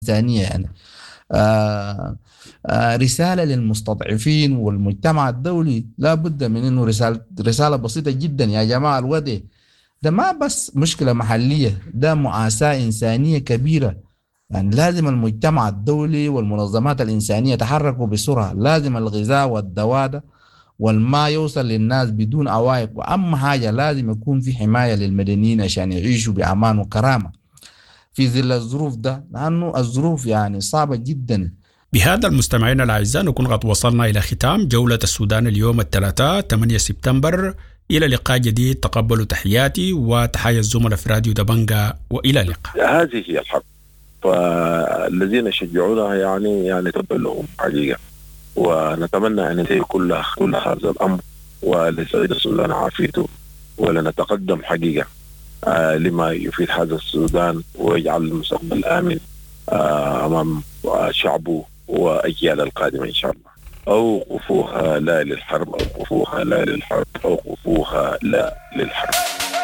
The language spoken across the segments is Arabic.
الإنسانية يعني. رسالة للمستضعفين والمجتمع الدولي، لا بد من إنه رسالة بسيطة جدا: يا جماعة الوضع ده ما بس مشكلة محلية، ده مؤاساة إنسانية كبيرة. يعني لازم المجتمع الدولي والمنظمات الإنسانية يتحركوا بسرعة. لازم الغذاء والدواء ده والماء يوصل للناس بدون عوائق، وأهم حاجة لازم يكون في حماية للمدنيين عشان يعيشوا بأمان وكرامة في ظل الظروف ده، لأنه الظروف يعني صعبة جدا. بهذا المستمعين الأعزاء نكون قد وصلنا إلى ختام جولة السودان اليوم الثلاثاء 8 سبتمبر. إلى لقاء جديد، تقبلوا تحياتي وتحية الزملاء في راديو دبنجة، وإلى اللقاء. هذه هي الحرب، فالذين يشجعونها يعني تبلهم حقيقة، ونتمنى أن ينتهي كل هذا الأمر ولسعيد السودان عافيته، ولنتقدم حقيقة لما يفيد هذا السودان ويجعل المستقبل آمن أمام شعبه وأجيال القادمة إن شاء الله. أوقفوها لا للحرب، أوقفوها لا للحرب، أوقفوها لا للحرب.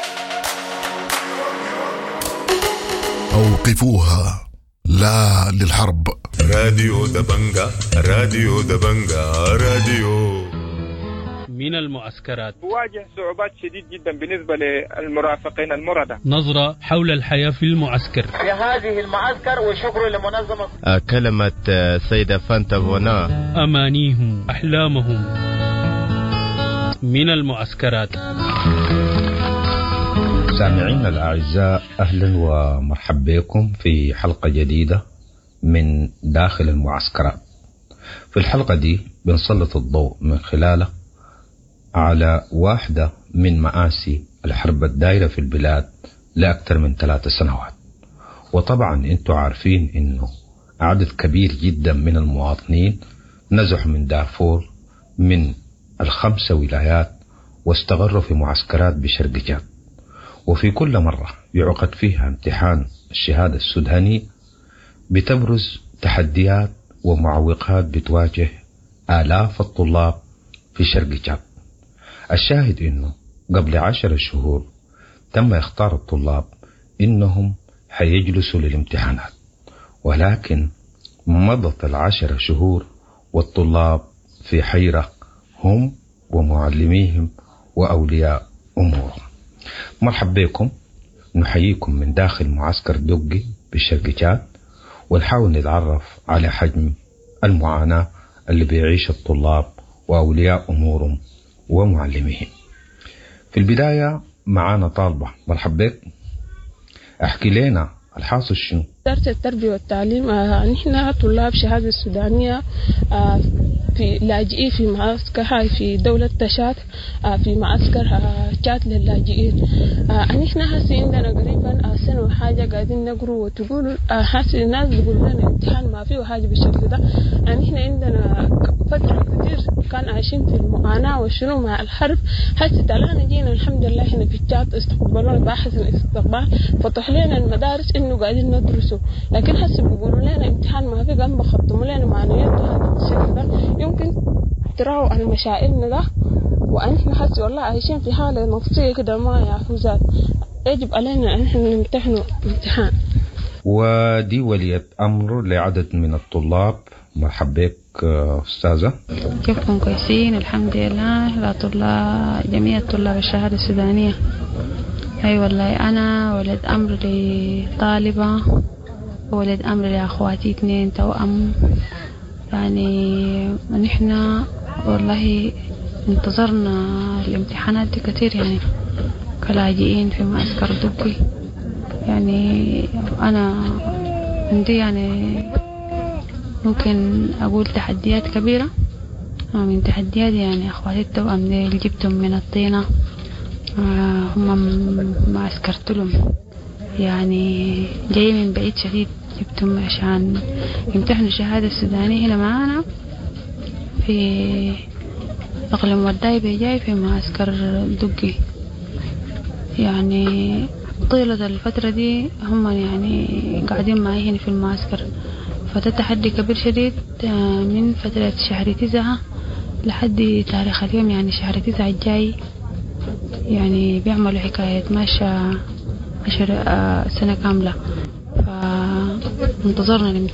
أوقفوها لا للحرب. راديو دبنجة، راديو دبنجة، راديو. من المعسكرات تواجه صعوبات شديد جدا بالنسبة للمرافقين المردة. نظرة حول الحياة في المعسكر. في هذه المعسكر، وشكر لمنظمة كلمة سيدة فانتا بونا. أمانيهم، أحلامهم. من المعسكرات. سامعينا الأعزاء، أهلا ومرحبا بكم في حلقة جديدة من داخل المعسكرات. في الحلقة دي بنسلط الضوء من خلاله على واحدة من مآسي الحرب الدائرة في البلاد لأكثر من 3 سنوات. وطبعا انتوا عارفين انه عدد كبير جدا من المواطنين نزحوا من دارفور من ال5 ولايات واستقروا في معسكرات بشرق جاد. وفي كل مرة يعقد فيها امتحان الشهادة السوداني بتبرز تحديات ومعوقات بتواجه آلاف الطلاب في شرق جاد. الشاهد انه قبل 10 شهور تم اختار الطلاب انهم حيجلسوا للامتحانات، ولكن مضت 10 شهور والطلاب في حيرة، هم ومعلميهم وأولياء أمورهم. مرحبا بكم، نحييكم من داخل معسكر دقي بالشرق جاد، ونحاول نتعرف على حجم المعاناة اللي بيعيش الطلاب وأولياء أمورهم ومعلميهم. في البداية معانا طالبة. مرحبا بك، احكي لنا الحاصل شنو؟ إدارة التربية والتعليم، نحن طلاب شهادة السودانية في لاجئين في معسكر هاي في دولة تشاد، في معسكر تشاد للاجئين. نحن هسي عندنا قريبا سنة وحاجة قاعدين نقروا، وتقول هسي الناس بيقولوا لنا امتحان ما فيه حاجة بالشكل ده. نحن عندنا فترة كتير كان عايشين في المعاناة وشنو مع الحرب. هسي تلانا جينا الحمد لله هنا في تشاد، استقبلونا بأحسن استقبال، فتح لنا المدارس إنه قاعدين ندرسوا. لكن هسه بيقولوا لنا امتحان ما في، قام بخطموا لنا معنويات هذا الشكل ده. يمكن تراوا عن مشاعرنا ده، وأنحن هسه والله عايشين في حالة نفسية كده ما يعرفوا. يجب علينا أن نحن نمتحنوا امتحان. ودي ولية أمر لعدد من الطلاب. مرحبا بك أستاذة. كيفكم؟ كويسين الحمد لله. لا طلاب، جميع طلاب الشهادة السودانية. أي والله أنا ولد أمر لطالبة، ولد أمر لأخواتي 2 توأم. يعني نحن والله انتظرنا الامتحانات دي كتير، يعني كلاجئين في معسكر دقي. يعني أنا عندي يعني ممكن أقول تحديات كبيرة. من تحديات يعني أخواتي التوأم اللي جبتهم من الطينة، هم ما عسكرت لهم، يعني جاي من بعيد شديد، جبتهم عشان يمتحنوا الشهادة السودانية هنا معانا في أقليم وداي جاي في معسكر دقي. يعني طيلة الفترة دي هم يعني قاعدين معي هنا في المعسكر، فده تحدي كبير شديد من فترة شهر 9 لحد تاريخ اليوم، يعني شهر 9 الجاي. يعني بيعملوا حكاية ماشى 10 سنة كاملة، فانتظرنا الامتحان.